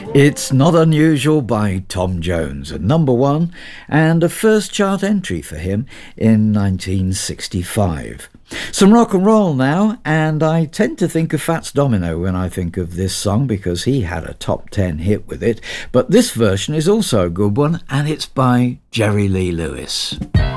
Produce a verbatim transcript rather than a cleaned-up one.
It's Not Unusual by Tom Jones, a number one and a first chart entry for him in nineteen sixty-five. Some rock and roll now, and I tend to think of Fats Domino when I think of this song because he had a top ten hit with it, but this version is also a good one and it's by Jerry Lee Lewis.